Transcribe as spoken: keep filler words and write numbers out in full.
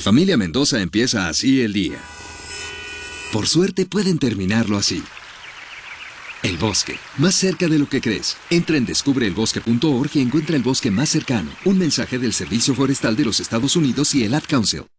familia Mendoza empieza así el día. Por suerte pueden terminarlo así. El bosque, más cerca de lo que crees. Entra en descubre el bosque punto org y encuentra el bosque más cercano. Un mensaje del Servicio Forestal de los Estados Unidos y el Ad Council.